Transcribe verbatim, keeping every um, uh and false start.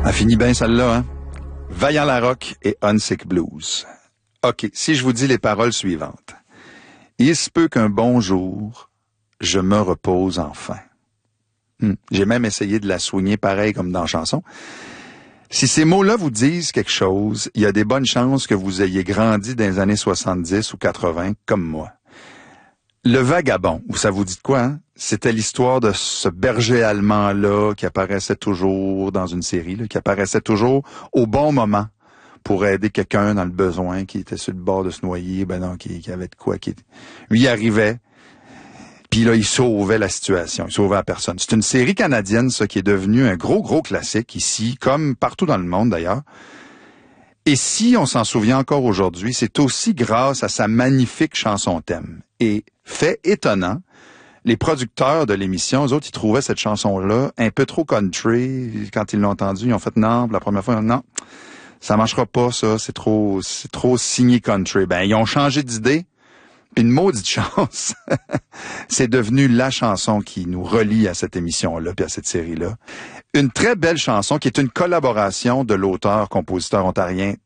a fini bien celle-là, hein? Vaillant Larocque et Unsick Blues. OK, si je vous dis les paroles suivantes. Il se peut qu'un bon jour, je me repose enfin. Hmm. J'ai même essayé de la soigner pareil comme dans la chanson. Si ces mots-là vous disent quelque chose, il y a des bonnes chances que vous ayez grandi dans les années soixante-dix ou quatre-vingts, comme moi. Le Vagabond, ça vous dit de quoi, hein? C'était l'histoire de ce berger allemand-là qui apparaissait toujours dans une série, là, qui apparaissait toujours au bon moment pour aider quelqu'un dans le besoin, qui était sur le bord de se noyer, ben non, qui, qui avait de quoi, qui lui il arrivait, puis là, il sauvait la situation, il sauvait la personne. C'est une série canadienne, ça, qui est devenue un gros, gros classique ici, comme partout dans le monde d'ailleurs. Et si on s'en souvient encore aujourd'hui, c'est aussi grâce à sa magnifique chanson-thème. Et fait étonnant, les producteurs de l'émission, eux autres, ils trouvaient cette chanson-là un peu trop country. Quand ils l'ont entendue, ils ont fait non, la première fois, non, ça marchera pas, ça, c'est trop, c'est trop signé country. Ben, ils ont changé d'idée. Puis une maudite chance, c'est devenu la chanson qui nous relie à cette émission-là, puis à cette série-là. Une très belle chanson qui est une collaboration de l'auteur-compositeur ontarien